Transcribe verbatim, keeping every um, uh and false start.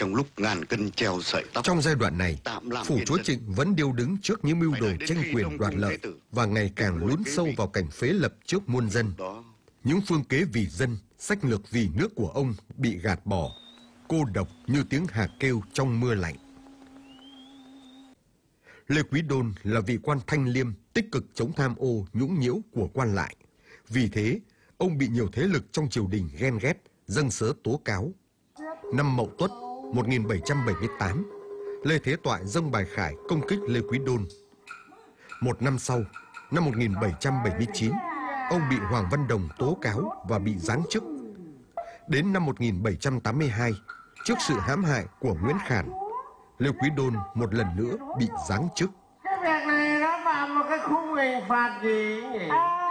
trong lúc ngàn cân treo sợi tóc. Trong giai đoạn này, phủ chúa Trịnh vẫn điêu đứng trước những mưu đồ tranh quyền đoạt lợi và ngày càng lún sâu vào cảnh phế lập trước muôn dân. Những phương kế vì dân, sách lược vì nước của ông bị gạt bỏ, cô độc như tiếng hà kêu trong mưa lạnh. Lê Quý Đôn là vị quan thanh liêm tích cực chống tham ô nhũng nhiễu của quan lại. Vì thế, ông bị nhiều thế lực trong triều đình ghen ghét, dâng sớ tố cáo. Năm Mậu Tuất một nghìn bảy trăm bảy mươi tám, Lê Thế Toại dâng bài khải công kích Lê Quý Đôn. Một năm sau, năm một nghìn bảy trăm bảy mươi chín, ông bị Hoàng Văn Đồng tố cáo và bị giáng chức. Đến năm một nghìn bảy trăm tám mươi hai, trước sự hãm hại của Nguyễn Khản, Lê Quý Đôn một lần nữa bị giáng chức. Cái việc này nó phạm một cái khung hình phạt gì nhỉ?